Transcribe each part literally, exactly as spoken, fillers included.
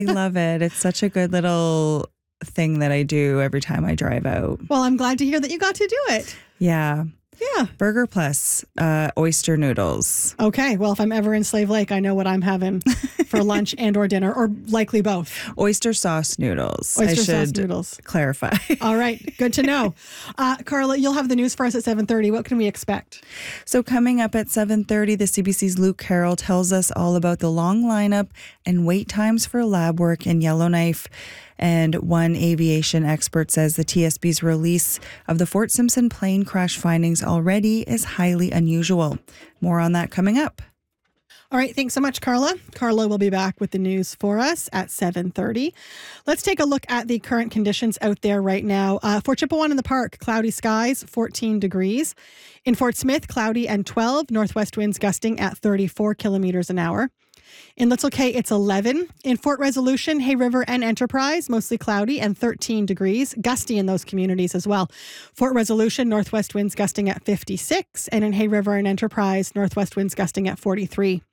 I love it. It's such a good little thing that I do every time I drive out. Well, I'm glad to hear that you got to do it. Yeah. Yeah. Burger Plus, uh, oyster noodles. Okay. Well, if I'm ever in Slave Lake, I know what I'm having for lunch and or dinner, or likely both. Oyster sauce noodles. Oyster I sauce should noodles. clarify. All right. Good to know. Uh, Carla, you'll have the news for us at seven thirty. What can we expect? So coming up at seven thirty, the C B C's Luke Carroll tells us all about the long lineup and wait times for lab work in Yellowknife. And one aviation expert says the T S B's release of the Fort Simpson plane crash findings already is highly unusual. More on that coming up. All right. Thanks so much, Carla. Carla will be back with the news for us at seven thirty. Let's take a look at the current conditions out there right now. Uh, for Chippewa in the Park, cloudy skies, fourteen degrees. In Fort Smith, cloudy and twelve. Northwest winds gusting at thirty-four kilometers an hour. In Little Cay, it's eleven. In Fort Resolution, Hay River and Enterprise, mostly cloudy and thirteen degrees. Gusty in those communities as well. Fort Resolution, northwest winds gusting at fifty-six. And in Hay River and Enterprise, northwest winds gusting at forty-three.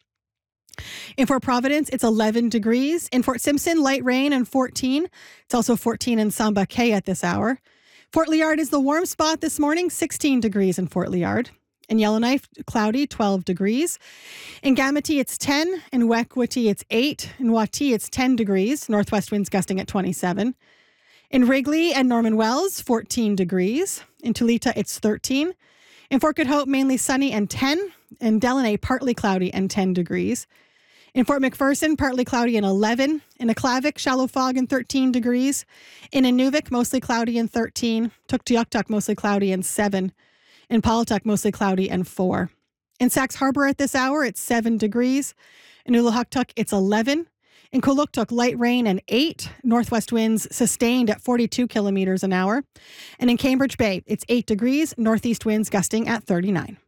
In Fort Providence, it's eleven degrees. In Fort Simpson, light rain and fourteen. It's also fourteen in Samba Cay at this hour. Fort Liard is the warm spot this morning, sixteen degrees in Fort Liard. In Yellowknife, cloudy, twelve degrees. In Gamity, it's ten. In Wekwitty, it's eight. In Watee, it's ten degrees. Northwest winds gusting at twenty-seven. In Wrigley and Norman Wells, fourteen degrees. In Tulita, it's thirteen. In Fort Good Hope, mainly sunny and ten. In Delaney, partly cloudy and ten degrees. In Fort McPherson, partly cloudy and eleven. In Aklavik, shallow fog and thirteen degrees. In Inuvik, mostly cloudy and thirteen. Tuktoyaktuk, mostly cloudy and seven. In Paultuck, mostly cloudy and four. In Sax Harbor at this hour, it's seven degrees. In Uluhuktuk, it's eleven. In Kuluktuk, light rain and eight. Northwest winds sustained at forty-two kilometers an hour. And in Cambridge Bay, it's eight degrees. Northeast winds gusting at thirty-nine.